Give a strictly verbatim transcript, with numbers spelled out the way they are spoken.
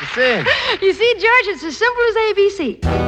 sing. You see, George, it's as simple as A B C.